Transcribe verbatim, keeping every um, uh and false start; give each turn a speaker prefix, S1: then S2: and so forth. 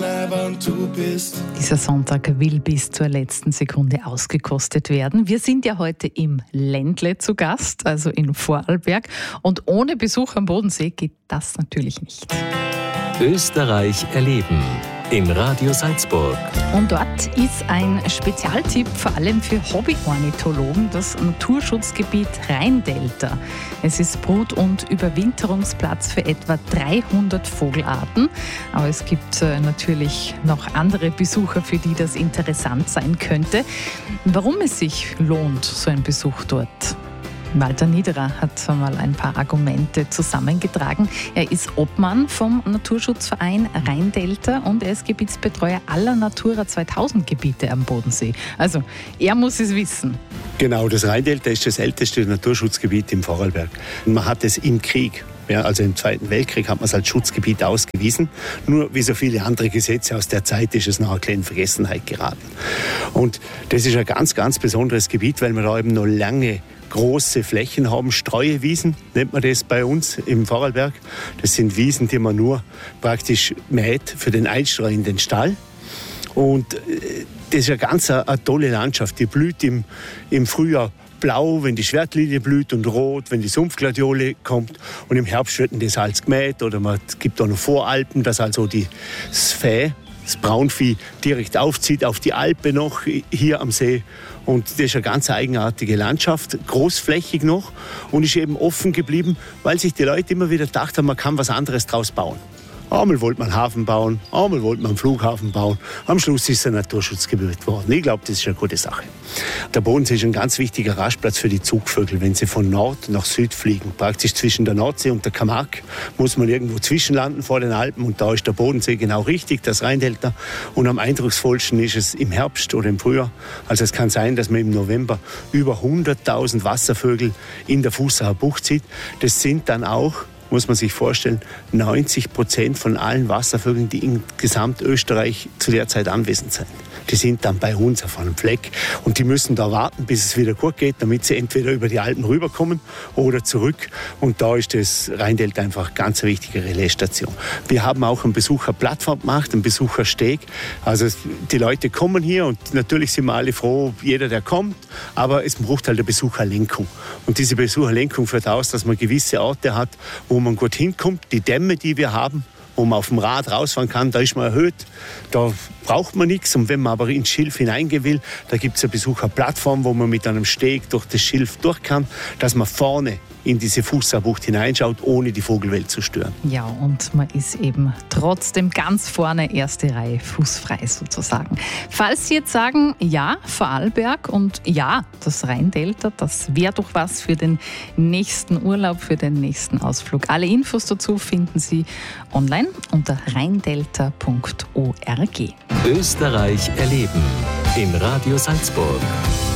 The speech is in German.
S1: Leben und du bist.
S2: Dieser Sonntag will bis zur letzten Sekunde ausgekostet werden. Wir sind ja heute im Ländle zu Gast, also in Vorarlberg. Und ohne Besuch am Bodensee geht das natürlich nicht.
S3: Österreich erleben in Radio Salzburg.
S2: Und dort ist ein Spezialtipp vor allem für Hobbyornithologen, das Naturschutzgebiet Rheindelta. Es ist Brut- und Überwinterungsplatz für etwa dreihundert Vogelarten. Aber es gibt äh, natürlich noch andere Besucher, für die das interessant sein könnte. Warum es sich lohnt, so ein Besuch dort? Walter Niederer hat mal ein paar Argumente zusammengetragen. Er ist Obmann vom Naturschutzverein Rheindelta und er ist Gebietsbetreuer aller Natura zweitausend Gebiete am Bodensee. Also, er muss es wissen.
S4: Genau, das Rheindelta ist das älteste Naturschutzgebiet im Vorarlberg. Man hat es im Krieg, ja, also im Zweiten Weltkrieg, hat man es als Schutzgebiet ausgewiesen. Nur wie so viele andere Gesetze aus der Zeit ist es nachher klein in Vergessenheit geraten. Und das ist ein ganz, ganz besonderes Gebiet, weil wir da eben noch lange große Flächen haben, Streuwiesen nennt man das bei uns im Vorarlberg. Das sind Wiesen, die man nur praktisch mäht für den Einstreu in den Stall. Und das ist eine ganz eine, eine tolle Landschaft. Die blüht im, im Frühjahr blau, wenn die Schwertlilie blüht, und rot, wenn die Sumpfgladiole kommt. Und im Herbst wird das Salz gemäht oder man gibt auch noch Voralpen, dass also die, das Vieh, das Braunvieh direkt aufzieht auf die Alpe noch hier am See. Und das ist eine ganz eigenartige Landschaft, großflächig noch, und ist eben offen geblieben, weil sich die Leute immer wieder gedacht haben, man kann was anderes draus bauen. Einmal wollte man einen Hafen bauen, einmal wollte man einen Flughafen bauen. Am Schluss ist es ein Naturschutzgebiet geworden. Ich glaube, das ist eine gute Sache. Der Bodensee ist ein ganz wichtiger Rastplatz für die Zugvögel, wenn sie von Nord nach Süd fliegen. Praktisch zwischen der Nordsee und der Camargue muss man irgendwo zwischenlanden vor den Alpen, und da ist der Bodensee genau richtig, das Rheindelta. Und am eindrucksvollsten ist es im Herbst oder im Frühjahr. Also es kann sein, dass man im November über hunderttausend Wasservögel in der Fußacher Bucht sieht. Das sind dann auch, muss man sich vorstellen, neunzig Prozent von allen Wasservögeln, die in Gesamtösterreich zu der Zeit anwesend sind. Die sind dann bei uns auf einem Fleck und die müssen da warten, bis es wieder gut geht, damit sie entweder über die Alpen rüberkommen oder zurück. Und da ist das Rheindelta einfach ganz eine wichtige Relaisstation. Wir haben auch eine Besucherplattform gemacht, einen Besuchersteg. Also die Leute kommen hier und natürlich sind wir alle froh, jeder, der kommt, aber es braucht halt eine Besucherlenkung. Und diese Besucherlenkung führt aus, dass man gewisse Orte hat, wo man gut hinkommt. Die Dämme, die wir haben, wo man auf dem Rad rausfahren kann, da ist man erhöht, da braucht man nichts. Und wenn man aber ins Schilf hineingehen will, da gibt es eine Besucherplattform, wo man mit einem Steg durch das Schilf durch kann, dass man vorne in diese Fußabucht hineinschaut, ohne die Vogelwelt zu stören.
S2: Ja, und man ist eben trotzdem ganz vorne, erste Reihe, fußfrei sozusagen. Falls Sie jetzt sagen, ja, Vorarlberg und ja, das Rheindelta, das wäre doch was für den nächsten Urlaub, für den nächsten Ausflug. Alle Infos dazu finden Sie online unter rheindelta punkt org.
S3: Österreich erleben in Radio Salzburg.